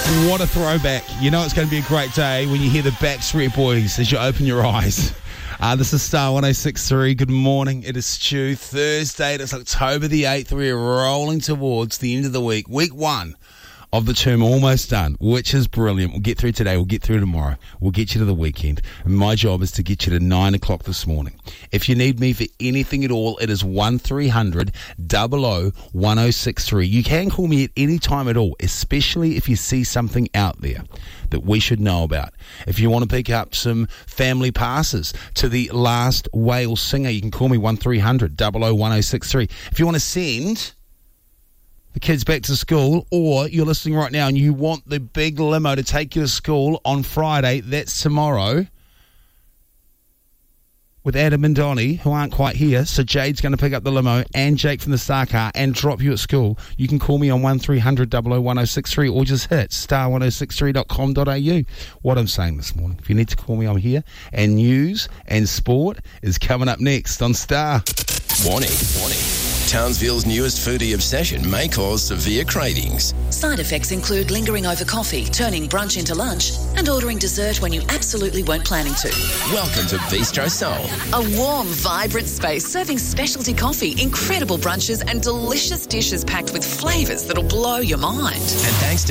What a throwback. You know it's going to be a great day when you hear the Backstreet Boys as you open your eyes. This is Star 106.3. Good morning. It is Stu. Thursday. It's October the 8th. We're rolling towards the end of the week. Week 1 of the term almost done, which is brilliant. We'll get through today. We'll get through tomorrow. We'll get you to the weekend. And my job is to get you to 9 o'clock this morning. If you need me for anything at all, it is 1300 00 1063. You can call me at any time at all, especially if you see something out there that we should know about. If you want to pick up some family passes to the last whale singer, you can call me 1300 00 1063. If you want to send the kids back to school, or you're listening right now and you want the big limo to take you to school on Friday, that's tomorrow, with Adam and Donnie, who aren't quite here. So Jade's going to pick up the limo and Jake from the Star Car and drop you at school. You can call me on 1300 00 1063 or just hit star1063.com.au. What I'm saying this morning, if you need to call me, I'm here. And news and sport is coming up next on Star. Warning. Townsville's newest foodie obsession may cause severe cravings. Side effects include lingering over coffee, turning brunch into lunch, and ordering dessert when you absolutely weren't planning to. Welcome to Bistro Soul. A warm, vibrant space serving specialty coffee, incredible brunches, and delicious dishes packed with flavours that'll blow your mind. And thanks to